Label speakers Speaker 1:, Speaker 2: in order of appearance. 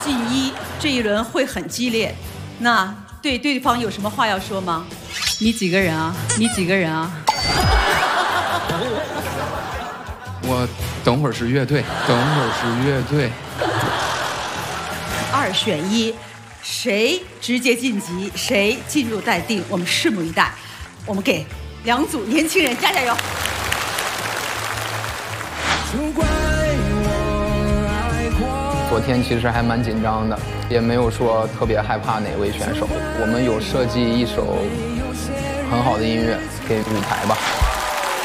Speaker 1: 进一这一轮会很激烈，那对对方有什么话要说吗？你几个人啊？你几个人啊？
Speaker 2: 我等会儿是乐队，等会儿是乐队。
Speaker 1: 2选1，谁直接晋级，谁进入待定，我们拭目以待。我们给2组年轻人加油！
Speaker 3: 昨天其实还蛮紧张的，也没有说特别害怕哪位选手。我们有设计一首很好的音乐给舞台吧。